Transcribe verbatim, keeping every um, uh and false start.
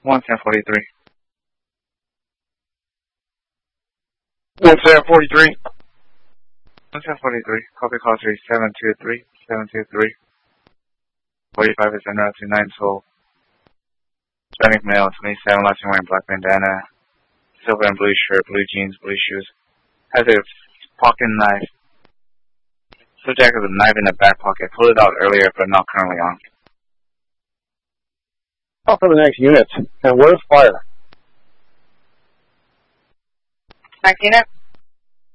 one ten forty-three. one ten forty-three. one ten forty-three. Copy call three seven two three. seven two three. forty-five is en route to nine twelve. Hispanic male, twenty-seven, last wearing black bandana, silver and blue shirt, blue jeans, blue shoes. Has a pocket knife. Subject has a knife in the back pocket. Pulled it out earlier, but not currently on. Call for the next unit. And where's fire? Next unit.